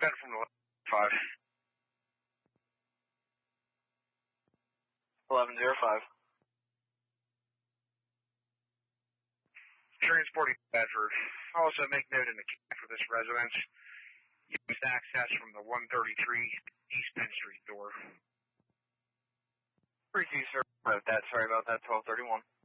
Ben from the 5. 1105. Transporting Bedford. Also make note in the key for this residence. Used access from the 133 East Penn Street door. 3-2, sir. Sorry about that, 1231.